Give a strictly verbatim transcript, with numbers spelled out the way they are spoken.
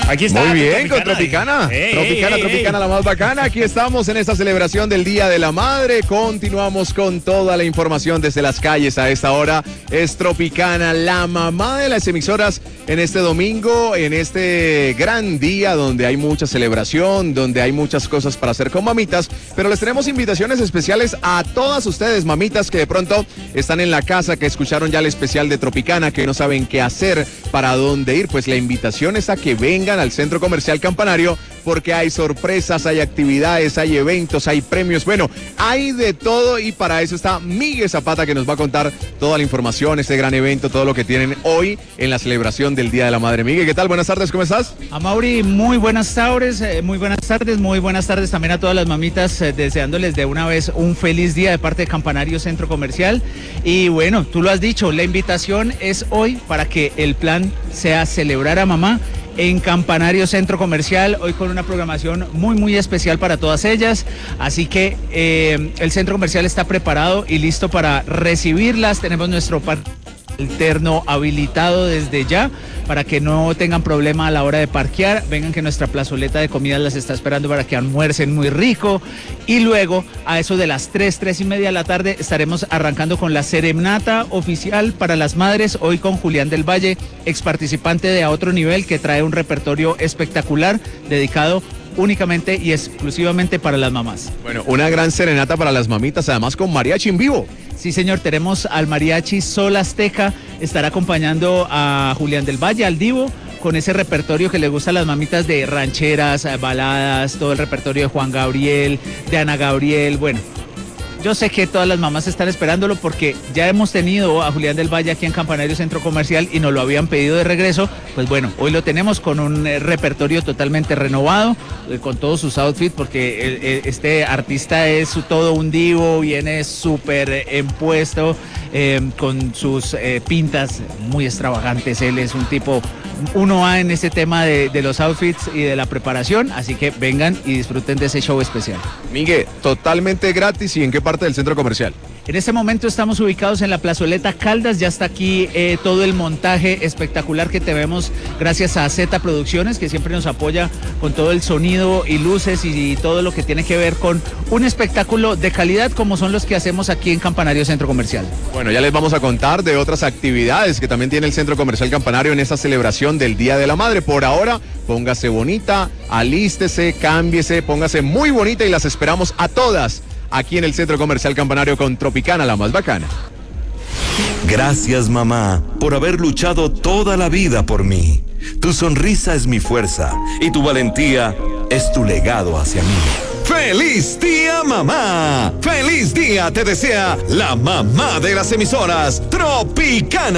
Aquí está. Muy bien, con con Tropicana. Ey, Tropicana, ey, Tropicana, ey. la más bacana. Aquí estamos en esta celebración del Día de la Madre. Continuamos con toda la información desde las calles a esta hora. Es Tropicana, la mamá de las emisoras en este domingo, en este gran día donde hay mucha celebración, donde hay muchas cosas para hacer con mamitas. Pero les tenemos invitaciones especiales a todas ustedes, mamitas, que de pronto están en la casa, que escucharon ya el especial de Tropicana, que no saben qué hacer, para dónde ir. Pues la invitación es a que vengan al Centro Comercial Campanario, porque hay sorpresas, hay actividades, hay eventos, hay premios, bueno, hay de todo, y para eso está Miguel Zapata, que nos va a contar toda la información, este gran evento, todo lo que tienen hoy en la celebración del Día de la Madre. Miguel, ¿qué tal? Buenas tardes, ¿cómo estás? Amaury, muy buenas tardes, eh, muy buenas tardes, muy buenas tardes también a todas las mamitas, eh, deseándoles de una vez un feliz día de parte de Campanario Centro Comercial. Y bueno, tú lo has dicho, la invitación es hoy para que el plan sea celebrar a mamá en Campanario Centro Comercial, hoy con una programación muy muy especial para todas ellas, así que eh, el Centro Comercial está preparado y listo para recibirlas. Tenemos nuestro parque alterno habilitado desde ya para que no tengan problema a la hora de parquear. Vengan, que nuestra plazoleta de comidas las está esperando para que almuercen muy rico, y luego a eso de las tres, tres y media de la tarde estaremos arrancando con la serenata oficial para las madres, hoy con Julián del Valle, ex participante de A Otro Nivel, que trae un repertorio espectacular dedicado únicamente y exclusivamente para las mamás. Bueno, una gran serenata para las mamitas, además con mariachi en vivo. Sí, señor, tenemos al mariachi Sol Azteca, estará acompañando a Julián del Valle, al Divo, con ese repertorio que le gusta a las mamitas de rancheras, baladas, todo el repertorio de Juan Gabriel, de Ana Gabriel. Bueno, yo sé que todas las mamás están esperándolo porque ya hemos tenido a Julián del Valle aquí en Campanario Centro Comercial y nos lo habían pedido de regreso. Pues bueno, hoy lo tenemos con un eh, repertorio totalmente renovado, eh, con todos sus outfits, porque eh, eh, este artista es su- todo un divo, viene súper eh, empuesto, eh, con sus eh, pintas muy extravagantes. Él es un tipo uno A en este tema de, de los outfits y de la preparación, así que vengan y disfruten de ese show especial. Miguel, totalmente gratis. ¿Y en qué parte del centro comercial? En este momento estamos ubicados en la plazoleta Caldas, ya está aquí eh, todo el montaje espectacular que tenemos gracias a Z Producciones, que siempre nos apoya con todo el sonido y luces y, y todo lo que tiene que ver con un espectáculo de calidad como son los que hacemos aquí en Campanario Centro Comercial. Bueno, ya les vamos a contar de otras actividades que también tiene el Centro Comercial Campanario en esta celebración del Día de la Madre. Por ahora, póngase bonita, alístese, cámbiese, póngase muy bonita, y las esperamos a todas aquí en el Centro Comercial Campanario con Tropicana, la más bacana. Gracias, mamá, por haber luchado toda la vida por mí. Tu sonrisa es mi fuerza y tu valentía es tu legado hacia mí. ¡Feliz día, mamá! ¡Feliz día te desea la mamá de las emisoras, Tropicana!